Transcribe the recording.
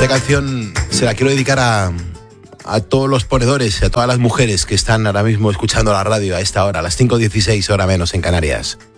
Esta canción se la quiero dedicar a todos los ponedores, a todas las mujeres que están ahora mismo escuchando la radio a esta hora, a las 5:16, hora menos en Canarias.